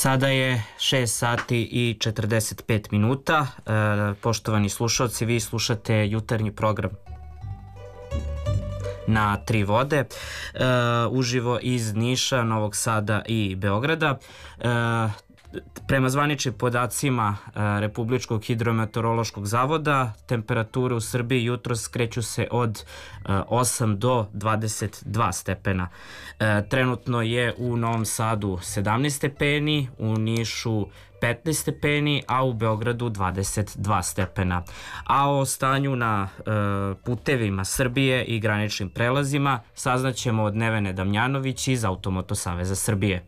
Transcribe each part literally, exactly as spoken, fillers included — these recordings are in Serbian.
Sada je šest sati i četrdeset pet minuta. E, poštovani slušalci, vi slušate jutarnji program na Tri vode, e, uživo iz Niša, Novog Sada i Beograda. E, Prema zvaničnim podacima Republičkog hidrometeorološkog zavoda, temperature u Srbiji jutros kreću se od osam do dvadeset dva stepena. Trenutno je u Novom Sadu sedamnaest stepeni, u Nišu petnaest stepeni, a u Beogradu dvadeset dva stepena. A o stanju na e, putevima Srbije i graničnim prelazima saznaćemo od Nevene Damjanović iz Automoto Saveza Srbije.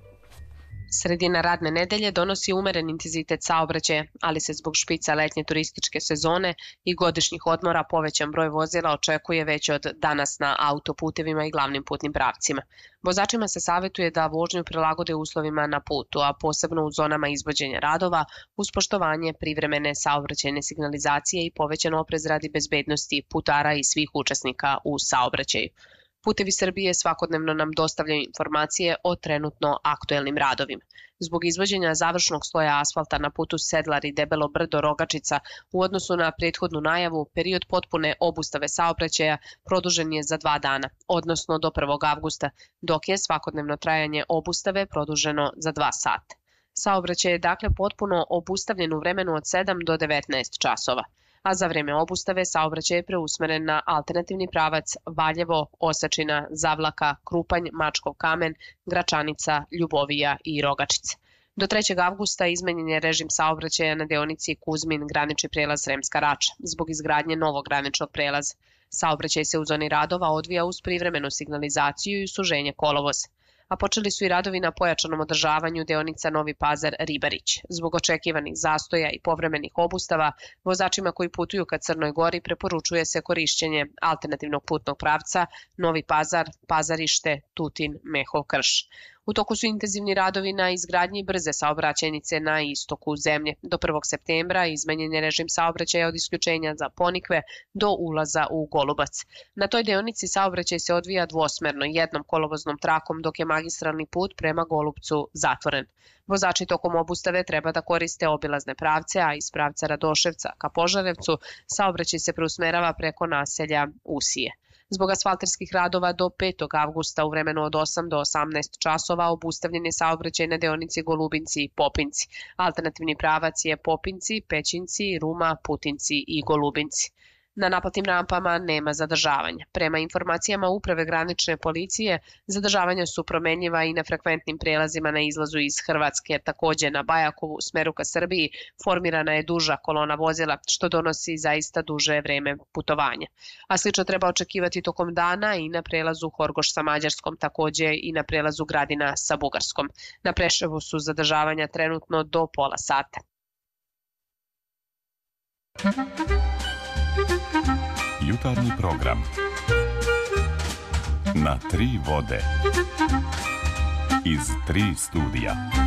Sredina radne nedelje donosi umeren intenzitet saobraćaja, ali se zbog špica letnje turističke sezone i godišnjih odmora povećan broj vozila očekuje već od danas na autoputevima i glavnim putnim pravcima. Vozačima se savjetuje da vožnju prilagode uslovima na putu, a posebno u zonama izvođenja radova, uz poštovanje privremene saobraćajne signalizacije i povećan oprez radi bezbednosti putara i svih učesnika u saobraćaju. Putevi Srbije svakodnevno nam dostavljaju informacije o trenutno aktuelnim radovima. Zbog izvođenja završnog sloja asfalta na putu Sedlar i Debelo brdo Rogačica u odnosu na prethodnu najavu, period potpune obustave saobraćaja produžen je za dva dana, odnosno do prvog avgusta, dok je svakodnevno trajanje obustave produženo za dva sata. Saobraćaj je dakle potpuno obustavljen u vremenu od sedam do devetnaest časova. A za vreme obustave saobraćaj je preusmeren na alternativni pravac Valjevo, Osačina, Zavlaka, Krupanj, Mačkov kamen, Gračanica, Ljubovija i Rogačica. Do trećeg avgusta izmenjen je režim saobraćaja na deonici Kuzmin, granični prelaz Sremska Rača, zbog izgradnje novog graničnog prelaza. Saobraćaj se u zoni radova odvija uz privremenu signalizaciju i suženje kolovoza. A počeli su i radovi na pojačanom održavanju deonica Novi Pazar-Ribarić. Zbog očekivanih zastoja i povremenih obustava, vozačima koji putuju ka Crnoj Gori preporučuje se korišćenje alternativnog putnog pravca Novi Pazar, Pazarište, Tutin, Mehov Krš. U toku su intenzivni radovi na izgradnji brze saobraćajnice na istoku zemlje. Do prvog septembra izmenjen je režim saobraćaja od isključenja za Ponikve do ulaza u Golubac. Na toj deonici saobraćaj se odvija dvosmerno jednom kolovoznom trakom, dok je magistralni put prema Golubcu zatvoren. Vozači tokom obustave treba da koriste obilazne pravce, a iz pravca Radoševca ka Požarevcu saobraćaj se preusmerava preko naselja Usije. Zbog asfalterskih radova do petog avgusta u vremenu od osam do osamnaest časova obustavljen je saobraćaj na deonici Golubinci i Popinci. Alternativni pravac je Popinci, Pećinci, Ruma, Putinci i Golubinci. Na naplatnim rampama nema zadržavanja. Prema informacijama Uprave granične policije, zadržavanja su promenljiva i na frekventnim prelazima na izlazu iz Hrvatske. Takođe na Bajakovu, u smeru ka Srbiji, formirana je duža kolona vozila, što donosi zaista duže vreme putovanja. A slično treba očekivati tokom dana i na prelazu Horgoš sa Mađarskom, takođe i na prelazu Gradina sa Bugarskom. Na Preševu su zadržavanja trenutno do pola sata. Jutarnji program na Tri vode iz tri studija.